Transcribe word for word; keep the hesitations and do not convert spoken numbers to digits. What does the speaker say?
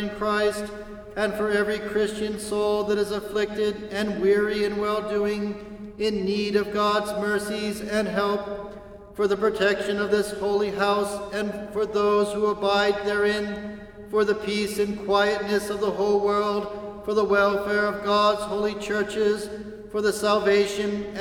in Christ, and for every Christian soul that is afflicted and weary in well-doing, in need of God's mercies and help, for the protection of this holy house and for those who abide therein, for the peace and quietness of the whole world, for the welfare of God's holy churches, for the salvation and